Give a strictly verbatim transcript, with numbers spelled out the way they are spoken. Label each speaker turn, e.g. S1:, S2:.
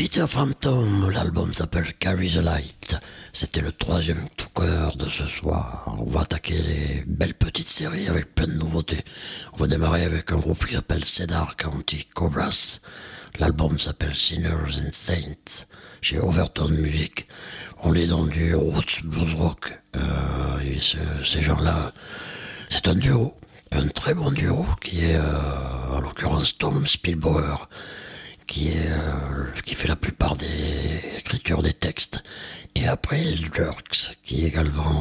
S1: Peter Frampton, l'album s'appelle Carry the Light. C'était le troisième tout cœur de ce soir. On va attaquer les belles petites séries avec plein de nouveautés. On va démarrer avec un groupe qui s'appelle Cedar County Cobras. L'album s'appelle Sinners and Saints chez Overton Music. On est dans du roots blues rock. Euh, et ce, ces gens-là, c'est un duo, un très bon duo qui est euh, en l'occurrence Tom Spielbauer, qui est euh, qui fait la plupart des écritures des textes, et April Jerks, qui est également